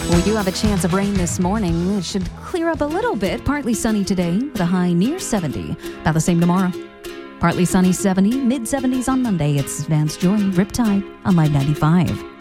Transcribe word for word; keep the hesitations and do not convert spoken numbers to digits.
We do have a chance of rain this morning. It should clear up a little bit. Partly sunny today with a high near seventy. About the same tomorrow. Partly sunny seventy, mid seventies on Monday. It's Vance Joy, Riptide on Live ninety-five.